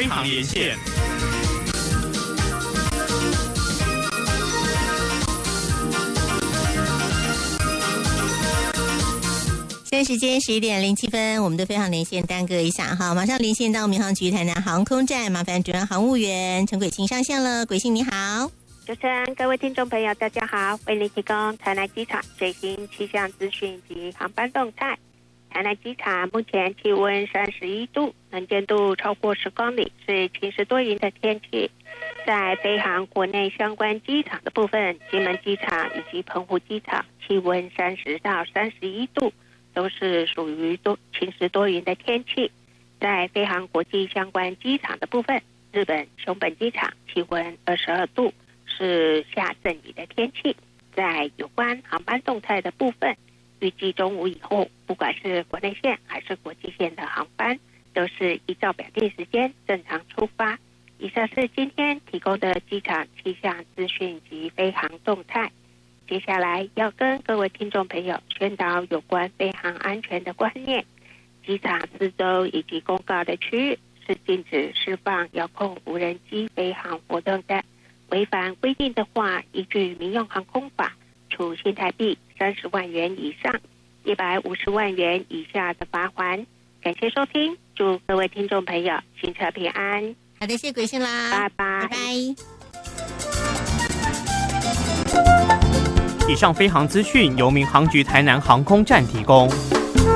飞航连线。 现在时间11:07，我们的飞航连线耽搁一下哈，马上连线到民航局台南航空站，麻烦主任航务员陈轨欣上线了。轨欣你好。 主持人、各位听众朋友大家好，为您提供台南机场最新气象资讯及航班动态。台南机场目前气温31度，能见度超过10公里，是晴时多云的天气。在飞航国内相关机场的部分，金门机场以及澎湖机场气温30到31度，都是属于晴时多云的天气。在飞航国际相关机场的部分，日本熊本机场气温22度，是下阵雨的天气。在有关航班动态的部分，预计中午以后，不管是国内线还是国际线的航班，都是依照表定时间正常出发。以上是今天提供的机场气象资讯及飞航动态。接下来要跟各位听众朋友宣导有关飞航安全的观念。机场四周以及公告的区域是禁止释放遥控无人机飞航活动的，违反规定的话，依据民用航空法，处新台币30万元以上150万元以下的罚锾。感谢收听，祝各位听众朋友行车平安。 好的，谢谢轨欣啦， 拜拜。 拜拜。 以上飞航资讯由民航局台南航空站提供。